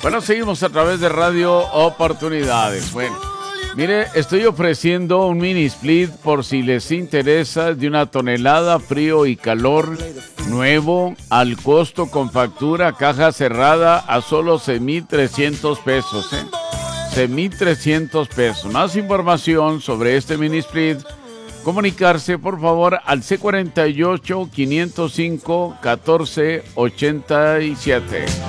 Bueno, seguimos a través de Radio Oportunidades. Bueno, mire, estoy ofreciendo un mini split por si les interesa, de 1 tonelada, frío y calor, nuevo, al costo con factura, caja cerrada, a solo 6,300 pesos, 6,300 pesos. Más información sobre este mini split, comunicarse por favor al C48 505 1487.